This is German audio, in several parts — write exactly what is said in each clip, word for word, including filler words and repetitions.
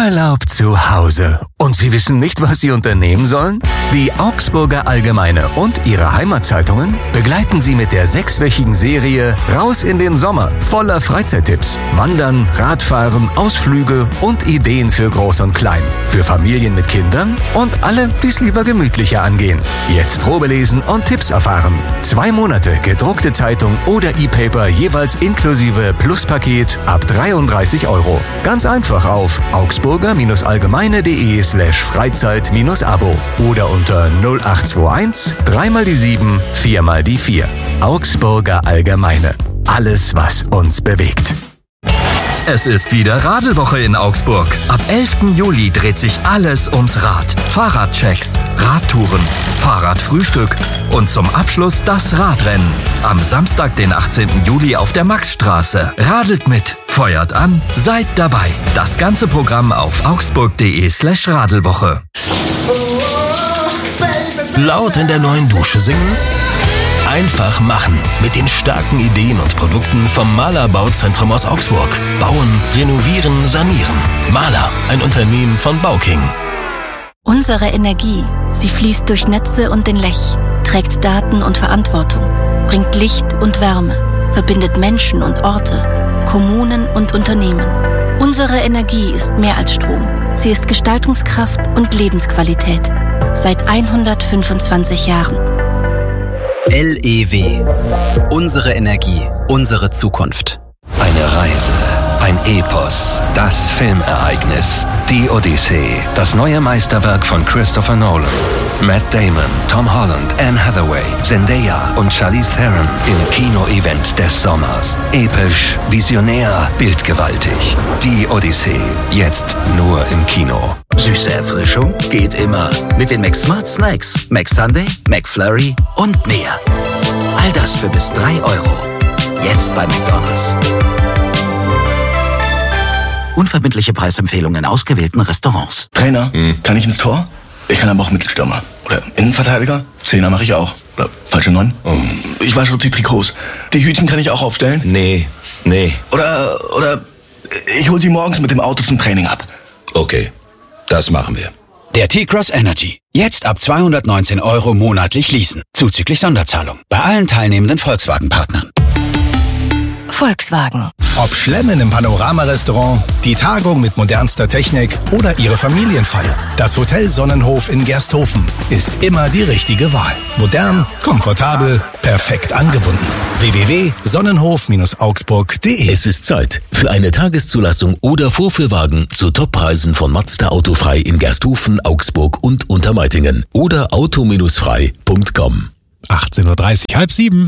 Urlaub zu Hause. Und Sie wissen nicht, was Sie unternehmen sollen? Die Augsburger Allgemeine und ihre Heimatzeitungen begleiten Sie mit der sechswöchigen Serie Raus in den Sommer voller Freizeittipps. Wandern, Radfahren, Ausflüge und Ideen für Groß und Klein. Für Familien mit Kindern und alle, die es lieber gemütlicher angehen. Jetzt Probelesen und Tipps erfahren. Zwei Monate gedruckte Zeitung oder E-Paper jeweils inklusive Pluspaket ab dreiunddreißig Euro. Ganz einfach auf augsburger-allgemeine.de slash Freizeit-Abo oder unter null acht zwei eins, drei mal die sieben, vier mal die vier. Augsburger Allgemeine. Alles, was uns bewegt. Es ist wieder Radelwoche in Augsburg. Ab elften Juli dreht sich alles ums Rad. Fahrradchecks, Radtouren, Fahrradfrühstück und zum Abschluss das Radrennen. Am Samstag, den achtzehnten Juli auf der Maxstraße. Radelt mit, feuert an, seid dabei. Das ganze Programm auf augsburg.de slash Radelwoche. Laut in der neuen Dusche singen? Einfach machen. Mit den starken Ideen und Produkten vom Maler Bauzentrum aus Augsburg. Bauen, renovieren, sanieren. Maler, ein Unternehmen von Bauking. Unsere Energie, sie fließt durch Netze und den Lech, trägt Daten und Verantwortung, bringt Licht und Wärme, verbindet Menschen und Orte, Kommunen und Unternehmen. Unsere Energie ist mehr als Strom. Sie ist Gestaltungskraft und Lebensqualität. Seit hundertfünfundzwanzig Jahren. L E W. Unsere Energie, unsere Zukunft. Eine Reise, ein Epos, das Filmereignis, die Odyssee, das neue Meisterwerk von Christopher Nolan. Matt Damon, Tom Holland, Anne Hathaway, Zendaya und Charlize Theron im Kino-Event des Sommers. Episch, visionär, bildgewaltig. Die Odyssee, jetzt nur im Kino. Süße Erfrischung geht immer mit den McSmart Snacks, McSunday, McFlurry und mehr. All das für bis drei Euro. Jetzt bei McDonald's. Unverbindliche Preisempfehlungen in ausgewählten Restaurants. Trainer, hm. kann ich ins Tor? Ich kann aber auch Mittelstürmer. Oder Innenverteidiger? Zehner mache ich auch. Oder falsche Neun? Oh. Ich wasche die Trikots. Die Hütchen kann ich auch aufstellen? Nee, nee. Oder, oder ich hol sie morgens mit dem Auto zum Training ab. Okay, das machen wir. Der T-Cross Energy. Jetzt ab zweihundertneunzehn Euro monatlich leasen. Zuzüglich Sonderzahlung. Bei allen teilnehmenden Volkswagen-Partnern. Volkswagen. Ob Schlemmen im Panorama-Restaurant, die Tagung mit modernster Technik oder Ihre Familienfeier. Das Hotel Sonnenhof in Gersthofen ist immer die richtige Wahl. Modern, komfortabel, perfekt angebunden. w w w punkt sonnenhof augsburg punkt de. Es ist Zeit für eine Tageszulassung oder Vorführwagen zu Toppreisen von Mazda Autofrei in Gersthofen, Augsburg und Untermeitingen oder auto frei punkt com. achtzehn Uhr dreißig, halb sieben.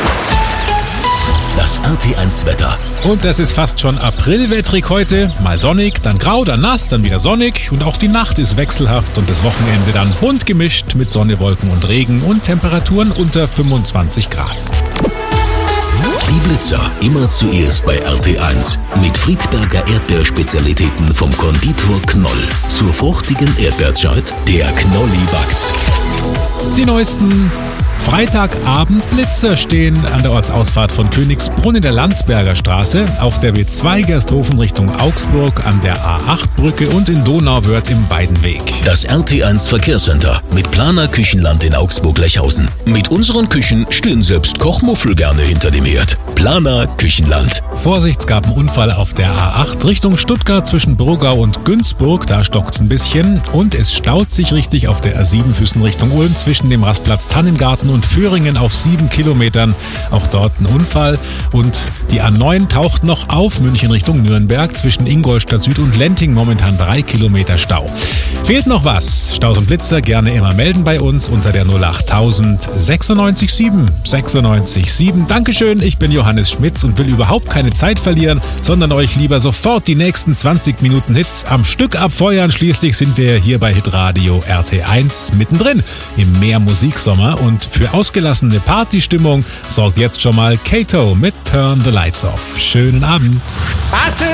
Das R T eins Wetter. Und es ist fast schon Aprilwettrig heute. Mal sonnig, dann grau, dann nass, dann wieder sonnig. Und auch die Nacht ist wechselhaft und das Wochenende dann bunt gemischt mit Sonne, Wolken und Regen und Temperaturen unter fünfundzwanzig Grad. Die Blitzer immer zuerst bei R T eins. Mit Friedberger Erdbeerspezialitäten vom Konditor Knoll. Zur fruchtigen Erdbeerzeit, der Knolli backt's. Die neuesten Freitagabend-Blitzer stehen an der Ortsausfahrt von Königsbrunn in der Landsberger Straße, auf der B zwei Gersthofen Richtung Augsburg, an der A acht Brücke und in Donauwörth im Weidenweg. Das R T eins Verkehrscenter mit Planer Küchenland in Augsburg-Lechhausen. Mit unseren Küchen stehen selbst Kochmuffel gerne hinter dem Herd. Planer Küchenland. Vorsicht, es gab einen Unfall auf der A acht Richtung Stuttgart zwischen Burgau und Günzburg. Da stockt's ein bisschen und es staut sich richtig auf der A sieben Füssen Richtung Ulm zwischen dem Rastplatz Tannengarten und Föhringen auf sieben Kilometern. Auch dort ein Unfall. Und die A neun taucht noch auf, München Richtung Nürnberg, zwischen Ingolstadt Süd und Lenting momentan drei Kilometer Stau. Fehlt noch was? Staus und Blitzer gerne immer melden bei uns unter der null acht tausend sechsundneunzig sieben sechsundneunzig sieben. Dankeschön, ich bin Johannes Schmitz und will überhaupt keine Zeit verlieren, sondern euch lieber sofort die nächsten zwanzig Minuten Hits am Stück abfeuern. Schließlich sind wir hier bei Hitradio R T eins mittendrin im Mehr Musiksommer und für ausgelassene Partystimmung sorgt jetzt schon mal Kato mit Turn the Lights Off. Schönen Abend.